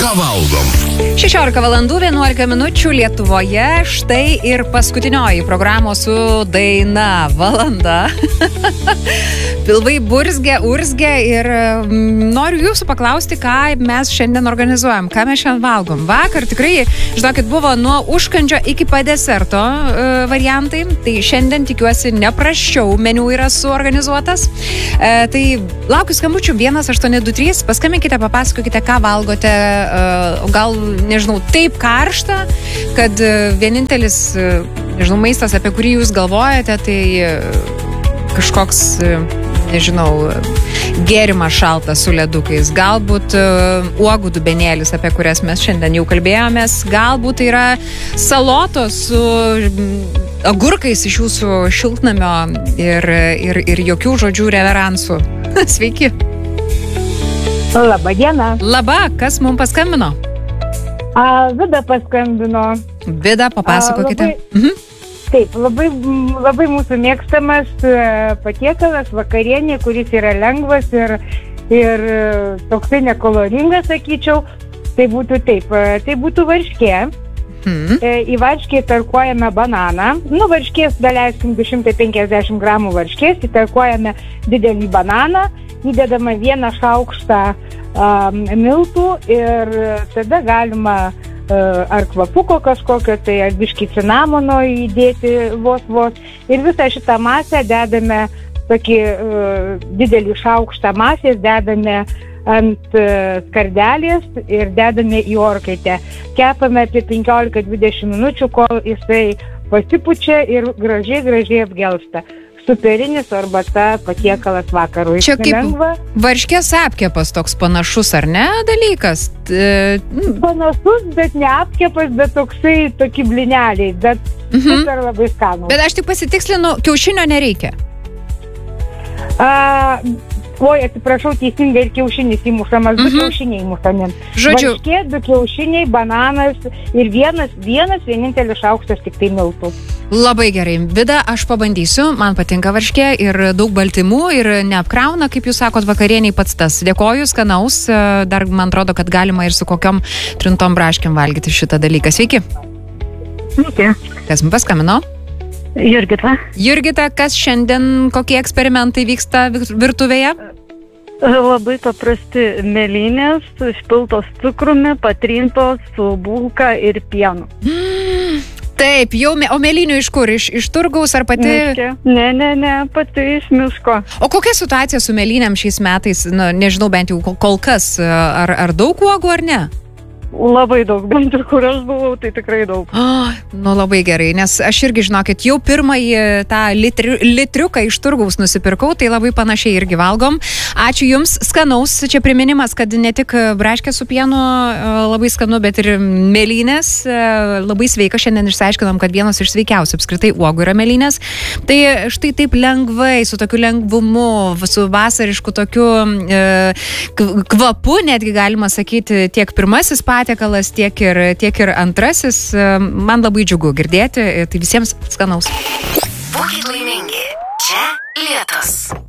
Ką valgom? 16 valandų 11 minučių Lietuvoje. Štai ir paskutinioji programos su daina valanda. Pilvai urzgia ir noriu jūsų paklausti, ką mes šiandien organizuojam, ką mes šiandien valgom. Vakar tikrai, žinokit, buvo nuo užkandžio iki padeserto variantai, tai šiandien tikiuosi neprasčiau meniu yra suorganizuotas. Tai laukiu skambučių 1823, paskambinkite, papasakokite, ką valgote, gal, nežinau, taip karšta, kad vienintelis, nežinau, maistas, apie kurį jūs galvojate, tai kažkoks, nežinau, gėrimas šaltas su ledukais, galbūt uogų dubenėlis, apie kurias mes šiandien jau kalbėjomės, galbūt yra salotos su agurkais iš jūsų šiltnamio ir jokių žodžių reveransų. Sveiki. Labą dieną. Laba, kas mums paskambino? Vida paskambino. Vida, papasakokite. Taip, labai mūsų mėgstamas patiekalas vakarienė, kuris yra lengvas ir toksai nekaloringas, sakyčiau. Tai būtų taip, tai būtų varškė. Į varškį tarkuojame bananą. Varškės daleiskim 250 gramų varškės, įtarkuojame didelį bananą, įdedama 1 šaukštą miltų ir tada galima ar kvapuko kažkokio, tai ar biškį cinamono įdėti vos. Ir visą šitą masę dedame, tokį didelį šaukštą masės, dedame ant skardelės ir dedame į orkaitę. Kepame apie 15-20 minučių, kol jisai pasipučia ir gražiai apgelsta. Superinis arbata patiekalas vakarui. Čia kaip varškės apkepas toks panašus, ar ne, dalykas? Panašus, bet ne apkepas, bet tokie blineliai, bet super labai skanus. Bet aš tik pasitikslinu, kiaušinio nereikia? Atsiprašau, teisingai ir kiaušinis įmušamas, 2 kiaušiniai įmušami. Žodžiu, varškė, 2 kiaušiniai, bananas ir vienintelis šaukštas tik tai miltų. Labai gerai. Vida, aš pabandysiu, man patinka varškė ir daug baltymų ir neapkrauna, kaip jūs sakot, vakarieniai pats tas. Dėkoju, skanaus, dar man atrodo, kad galima ir su kokiom trintom braškėm valgyti šitą dalyką. Sveiki. Sveiki. Kas man paskambino? Jurgita, kas šiandien, kokie eksperimentai vyksta virtuvėje? Labai paprasti mėlynės, išpiltos cukrumi, patrintos su bulka ir pienu. Taip, o mėlynių iš kur? Iš turgaus ar pati? Ne, pati iš miško. O kokia situacija su mėlynėm šiais metais? Nežinau, bent jau kol kas, ar daug uogų ar ne? Labai daug, bent ir kur aš buvau, tai tikrai daug. Labai gerai, nes aš irgi, žinokit, jau pirmąjį tą litriuką iš turgaus nusipirkau, tai labai panašiai irgi valgom. Ačiū Jums, skanaus, čia priminimas, kad ne tik braškė su pienu labai skanu, bet ir mėlynės, labai sveika, šiandien išsiaiškinom, kad vienos iš sveikiausių apskritai uogų yra mėlynės. Tai štai taip lengvai, su tokiu lengvumu, su vasarišku tokiu kvapu, netgi galima sakyti, tiek pirmasis patiekalas, tiek ir antrasis. Man labai džiugu girdėti, tai visiems skanaus. Būkit laimingi. Čia Lietus.